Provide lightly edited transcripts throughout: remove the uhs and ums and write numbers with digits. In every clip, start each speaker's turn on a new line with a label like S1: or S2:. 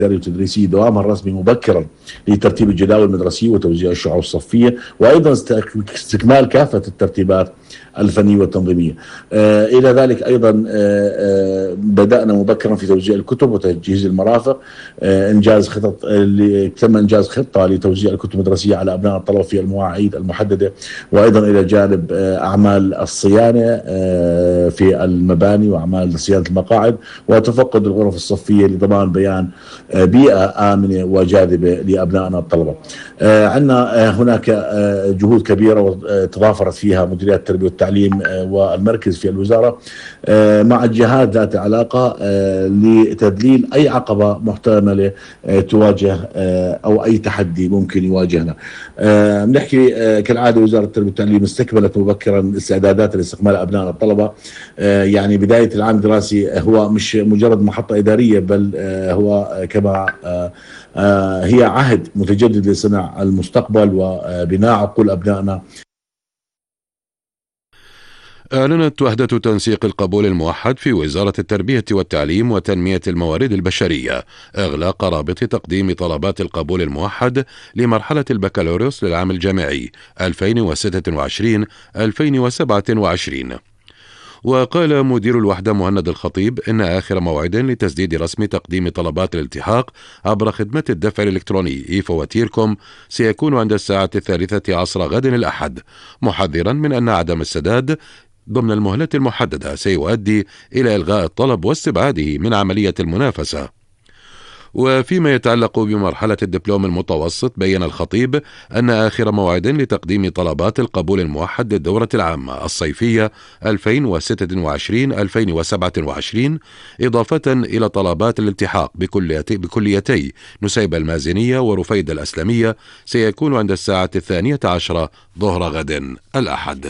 S1: التدريسي دوامها الرسمي مبكرا لترتيب الجداول المدرسية وتوزيع الشعور الصفية، وأيضا استكمال كافة الترتيبات الفنية والتنظيمية. إلى ذلك أيضا بدأنا مبكرا في توزيع الكتب وتجهيز المرافق. تم إنجاز خطة لتوزيع الكتب المدرسية على أبناء الطلبة في المواعيد المحددة، وأيضا إلى جانب أعمال الصيانة في المباني وأعمال صيانة المقاعد وتفقد الغرف الصفية لضمان بيان بيئة آمنة وجاذبة لأبنائنا الطلبة. عندنا هناك جهود كبيرة وتضافرت فيها مديريات التربية والتعليم والمركز في الوزارة مع الجهات ذات علاقة لتذليل أي عقبة محتملة تواجه أو أي تحدي ممكن يواجهنا. بنحكي كالعادة وزارة التربية والتعليم استكملت مبكرا استعدادات لاستقبال أبنائنا الطلبة. يعني بداية العام الدراسي هو مش مجرد محطة إدارية، بل هو كما هي عهد متجدد لصنع المستقبل وبناء عقول أبنائنا.
S2: أعلنت وحدة تنسيق القبول الموحد في وزارة التربية والتعليم وتنمية الموارد البشرية إغلاق رابط تقديم طلبات القبول الموحد لمرحلة البكالوريوس للعام الجامعي 2026-2027. وقال مدير الوحدة مهند الخطيب إن آخر موعد لتسديد رسم تقديم طلبات الالتحاق عبر خدمة الدفع الإلكتروني فواتيركم سيكون عند الساعة 13 غد الأحد، محذرا من أن عدم السداد ضمن المهلة المحددة سيؤدي إلى إلغاء الطلب واستبعاده من عملية المنافسة. وفيما يتعلق بمرحلة الدبلوم المتوسط، بيّن الخطيب أن آخر موعد لتقديم طلبات القبول الموحد للدورة العامة الصيفية 2026-2027 إضافة إلى طلبات الالتحاق بكليتي نسيبة المازنية ورفيد الأسلمية سيكون عند الساعة 12 ظهر غد الأحد.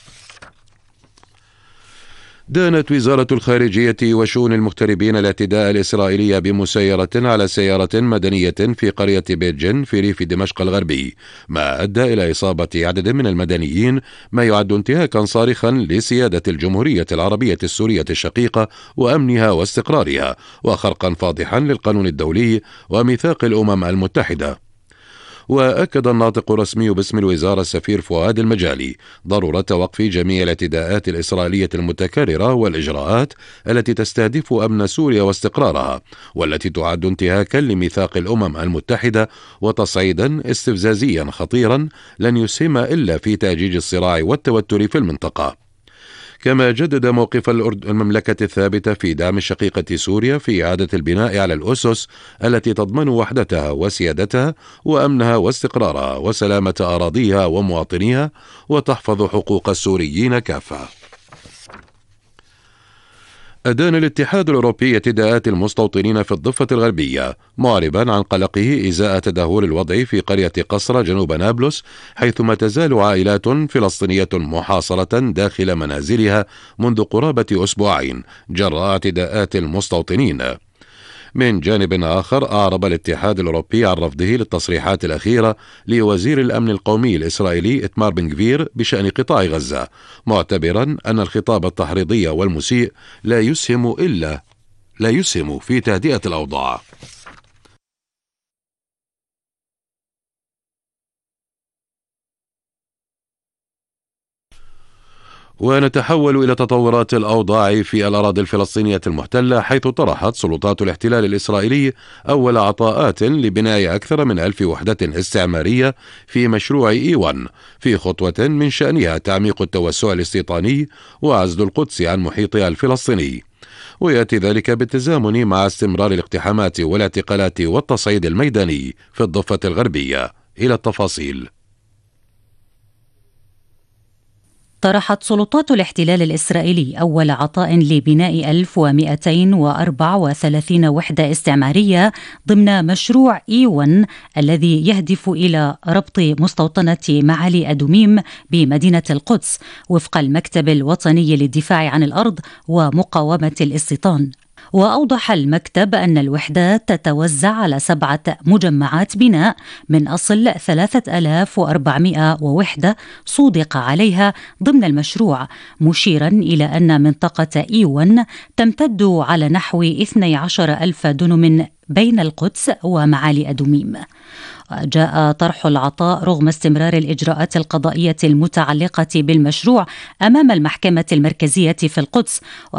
S2: دانت وزارة الخارجية وشؤون المغتربين الاعتداء الإسرائيلي بمسيرة على سيارة مدنية في قرية بيت جن في ريف دمشق الغربي، ما أدى إلى إصابة عدد من المدنيين، ما يعد انتهاكا صارخا لسيادة الجمهورية العربية السورية الشقيقة وأمنها واستقرارها، وخرقا فاضحا للقانون الدولي وميثاق الأمم المتحدة. وأكد الناطق الرسمي باسم الوزارة السفير فؤاد المجالي ضرورة وقف جميع الاعتداءات الإسرائيلية المتكررة والإجراءات التي تستهدف أمن سوريا واستقرارها، والتي تعد انتهاكا لميثاق الأمم المتحدة وتصعيدا استفزازيا خطيرا لن يسهم إلا في تأجيج الصراع والتوتر في المنطقة. كما جدد موقف المملكة الثابتة في دعم شقيقة سوريا في إعادة البناء على الأسس التي تضمن وحدتها وسيادتها وأمنها واستقرارها وسلامة أراضيها ومواطنيها وتحفظ حقوق السوريين كافة. أدان الاتحاد الأوروبي اعتداءات المستوطنين في الضفة الغربية، معربا عن قلقه إزاء تدهور الوضع في قرية قصرة جنوب نابلس، حيث ما تزال عائلات فلسطينية محاصرة داخل منازلها منذ قرابة أسبوعين جراء اعتداءات المستوطنين. من جانب آخر، أعرب الاتحاد الأوروبي عن رفضه للتصريحات الأخيرة لوزير الأمن القومي الإسرائيلي إتمار بن غفير بشأن قطاع غزة، معتبرا أن الخطاب التحريضي والمسيء لا يسهم في تهدئة الأوضاع. ونتحول إلى تطورات الأوضاع في الأراضي الفلسطينية المحتلة، حيث طرحت سلطات الاحتلال الإسرائيلي أول عطاءات لبناء أكثر من 1000 وحدة استعمارية في مشروع إيوان، في خطوة من شأنها تعميق التوسع الاستيطاني وعزل القدس عن محيطها الفلسطيني. ويأتي ذلك بالتزامن مع استمرار الاقتحامات والاعتقالات والتصعيد الميداني في الضفة الغربية. إلى التفاصيل.
S3: طرحت سلطات الاحتلال الإسرائيلي أول عطاء لبناء 1234 وحدة استعمارية ضمن مشروع إيوان الذي يهدف إلى ربط مستوطنة معالي أدوميم بمدينة القدس، وفق المكتب الوطني للدفاع عن الأرض ومقاومة الاستيطان. وأوضح المكتب أن الوحدات تتوزع على 7 مجمعات بناء من أصل 3400 وحدة صودق عليها ضمن المشروع، مشيرا إلى أن منطقة إيوان تمتد على نحو 12,000 دنم بين القدس ومعالي أدوميم. جاء طرح العطاء رغم استمرار الإجراءات القضائية المتعلقة بالمشروع أمام المحكمة المركزية في القدس،